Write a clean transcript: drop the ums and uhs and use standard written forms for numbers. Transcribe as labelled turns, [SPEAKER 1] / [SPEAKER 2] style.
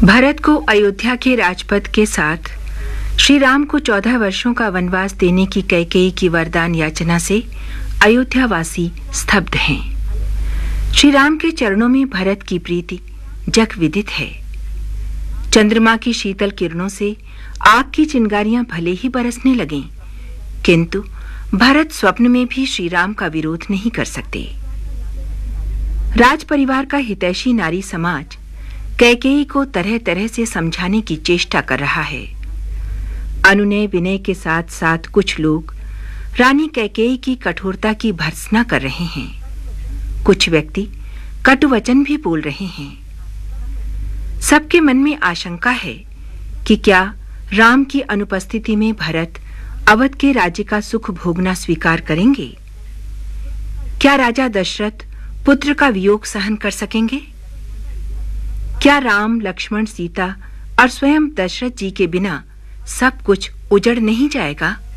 [SPEAKER 1] भरत को अयोध्या के राजपद के साथ श्री राम को 14 वर्षों का वनवास देने की कैकेयी की वरदान याचना से अयोध्यावासी स्तब्ध हैं। श्री राम के चरणों में भरत की प्रीति जग विदित है। चंद्रमा की शीतल किरणों से आग की चिंगारियां भले ही बरसने लगें, किंतु भरत स्वप्न में भी श्री राम का विरोध नहीं कर सकते। राज परिवार का हितैषी नारी समाज कैकेयी को तरह तरह से समझाने की चेष्टा कर रहा है। अनुनय विनय के साथ साथ कुछ लोग रानी कैकेयी की कठोरता की भर्त्सना कर रहे हैं। कुछ व्यक्ति कटु वचन भी बोल रहे हैं। सबके मन में आशंका है कि क्या राम की अनुपस्थिति में भरत अवध के राज्य का सुख भोगना स्वीकार करेंगे? क्या राजा दशरथ पुत्र का वियोग सहन कर सकेंगे? क्या राम, लक्ष्मण, सीता और स्वयं दशरथ जी के बिना सब कुछ उजड़ नहीं जाएगा?